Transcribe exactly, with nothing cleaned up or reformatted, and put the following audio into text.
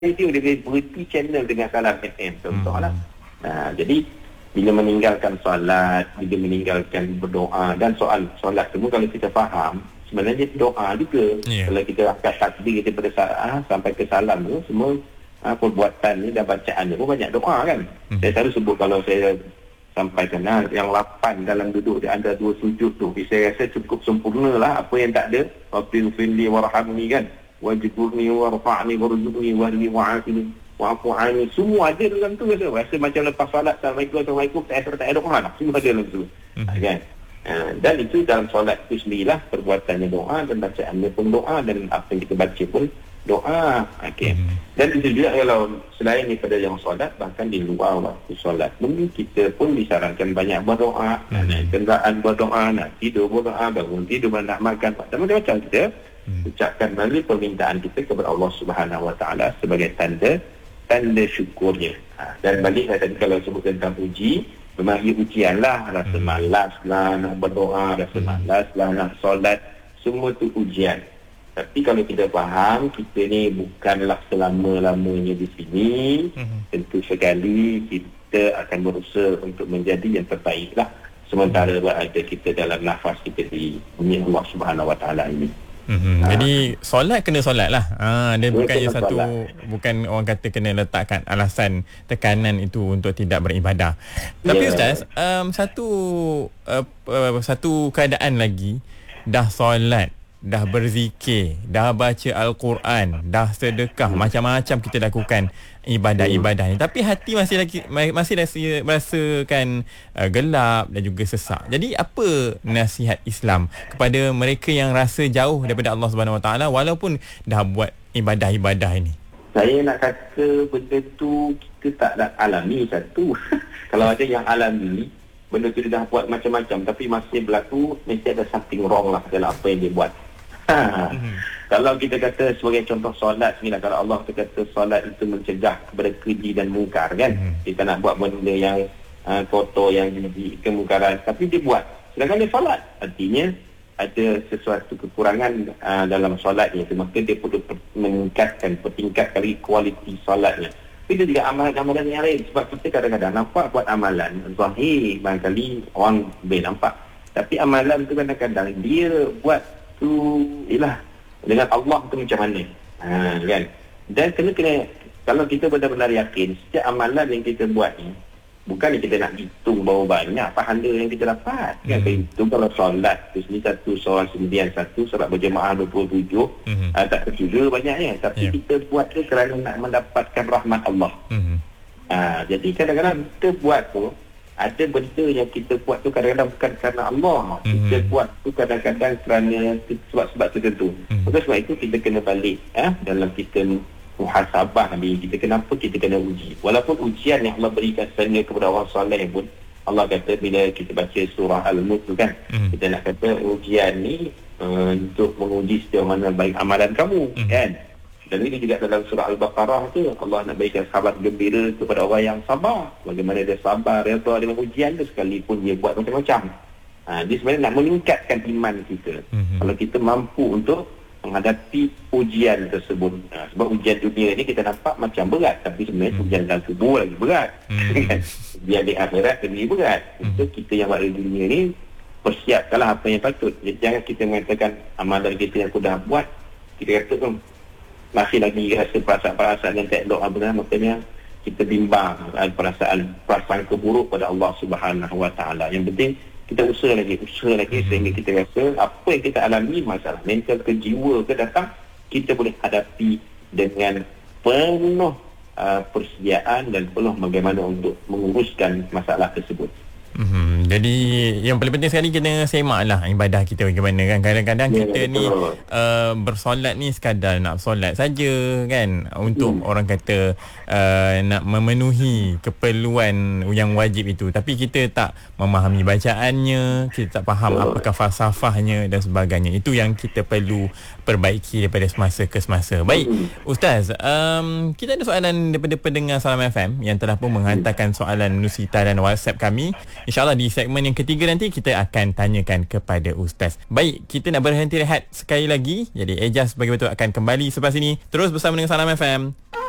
radio dia berhenti channel dengan Salam F M contohlah. Hmm. Nah, jadi bila meninggalkan solat, bila meninggalkan berdoa dan soal solat semua kalau kita faham sebenarnya doa juga. Yeah. Kalau kita angkat takbir daripada saat sampai ke salam tu semua ha, perbuatan ni dan bacaan ni pun banyak doa kan. Hmm. Saya selalu sebut kalau saya sampaikan ha, yang lapan dalam duduk di antara dua sujud tu, saya rasa cukup sempurna lah. Apa yang tak ada, Rabbil firli warhamni kan, wajburni warfa'ni warzuqni wahdi wa'afini wa'afu anni, semua ada dalam tu rasa. Rasa macam lepas solat Assalamualaikum Assalamualaikum tak ada tak ada doa lah, semua ada dalam tu. Hmm. Ha, kan. Ha, dan itu dalam solat itu sendirilah perbuatannya doa dan bacaannya pun doa dan apa yang kita baca pun doa. Okay. Hmm. Dan itu juga kalau selain daripada yang solat, bahkan di luar waktu solat pun kita pun disarankan banyak berdoa. Hmm. Naik kenderaan berdoa, nak tidur berdoa, bangun tidur, nak makan, macam-macam kita hmm. ucapkan melalui permintaan kita kepada Allah Subhanahu Wa Taala sebagai tanda tanda syukurnya. Ha, dan balik tadi kalau sebut tentang uji, memang ia ujian lah, rasa hmm. malas lah nak berdoa, rasa hmm. malas lah nak solat, semua tu ujian. Tapi kalau kita faham kita ni bukanlah selama-lamanya di sini, hmm. tentu sekali kita akan berusaha untuk menjadi yang terbaik lah sementara berada kita dalam nafas kita di bumi Allah Subhanahu Wa Taala ini. Hmm, ha. Jadi solat kena solat lah. Ha, dia bukannya satu solat. Bukan orang kata kena letakkan alasan tekanan itu untuk tidak beribadah. Tapi yeah. Ustaz, um, satu uh, uh, satu keadaan lagi, dah solat, dah berzikir, dah baca Al-Quran, dah sedekah, hmm. macam-macam kita lakukan ibadah-ibadah ni, tapi hati masih lagi masih rasa, merasakan uh, gelap dan juga sesak. Jadi apa nasihat Islam kepada mereka yang rasa jauh daripada Allah Subhanahu Wa Taala walaupun dah buat ibadah-ibadah ini? Saya nak kata benda tu kita tak nak alami satu. Kalau ada yang alami, benda tu dia dah buat macam-macam tapi masih berlaku, mesti ada something wrong lah dalam apa yang dia buat. Ha. Mm-hmm. Kalau kita kata sebagai contoh solat ni lah, kalau Allah kata solat itu mencegah kepada keji dan mungkar kan, mm-hmm. kita nak buat benda yang uh, kotor, yang jadi kemungkaran, tapi dia buat sedangkan dia solat, artinya ada sesuatu kekurangan uh, dalam solatnya itu, maka dia perlu meningkatkan, bertingkat kali kualiti solatnya. Tapi dia juga amalan-amalan yang lain, sebab kita kadang-kadang nampak buat amalan zahir, barangkali orang boleh nampak, tapi amalan tu kadang-kadang dia buat tu ialah dengan Allah tu macam mana, ha, kan. Dan kena kena kalau kita benar-benar yakin setiap amalan yang kita buat ni, bukan kita nak hitung berapa banyak pahala yang kita dapat, kan. Hmm. Itu kalau solat tu sini satu solat sembilan satu, solat berjemaah dua puluh tujuh, hmm. uh, tak tertuju banyaknya, tapi yeah. kita buat tu kerana nak mendapatkan rahmat Allah. Hmm. Ha, jadi kadang-kadang kita buat tu, ada benda yang kita buat tu kadang-kadang bukan kerana Allah, mm-hmm. kita buat tu kadang-kadang kerana sebab-sebab tertentu. Mm-hmm. Maka sebab itu kita kena balik eh, dalam kita muhasabah ni, kita kenapa kita kena uji. Walaupun ujian yang Allah berikan sebenarnya kepada orang soleh pun, Allah kata bila kita baca surah Al-Mulk tu kan, mm-hmm. kita nak kata ujian ni uh, untuk menguji sejauh mana baik amalan kamu, mm-hmm. kan. Dan ini juga dalam surah Al-Baqarah tu, Allah nak berikan sahabat gembira kepada orang yang sabar. Bagaimana dia sabar, dia tahu dengan ujian tu sekalipun dia buat macam-macam. Ha, dia sebenarnya nak meningkatkan iman kita. Mm-hmm. Kalau kita mampu untuk menghadapi ujian tersebut. Ha, sebab ujian dunia ni kita nampak macam berat, tapi sebenarnya mm-hmm. ujian dalam tubuh lagi berat. Mm-hmm. Ujian di akhirat lebih berat. Mm-hmm. Untuk kita yang buat di dunia ni, persiapkanlah apa yang patut. Jadi, jangan kita mengatakan amalan kita yang aku dah buat, kita kata tu, masih lagi rasa perasaan-perasaan yang tak elok, benar, makanya kita bimbang perasaan perasaan keburuk pada Allah Subhanahu Wa Taala. Yang penting kita usaha lagi, usaha lagi hmm. sehingga kita rasa apa yang kita alami, masalah mental ke jiwa ke datang, kita boleh hadapi dengan penuh uh, persediaan dan penuh bagaimana untuk menguruskan masalah tersebut. Hmm, jadi yang paling penting sekali kena semak lah ibadah kita bagaimana kan. Kadang-kadang ya, kita betul. ni uh, bersolat ni sekadar nak solat saja kan, untuk hmm. orang kata uh, nak memenuhi keperluan yang wajib itu, tapi kita tak memahami bacaannya, kita tak faham betul. apakah falsafahnya dan sebagainya. Itu yang kita perlu perbaiki daripada semasa ke semasa. Baik hmm. Ustaz, um, kita ada soalan daripada pendengar Salam F M yang telah pun menghantarkan soalan Nusita dan WhatsApp kami. InsyaAllah di segmen yang ketiga nanti kita akan tanyakan kepada Ustaz. Baik, kita nak berhenti rehat sekali lagi. Jadi Ejaz bagi betul akan kembali selepas ini. Terus bersama dengan Salam F M.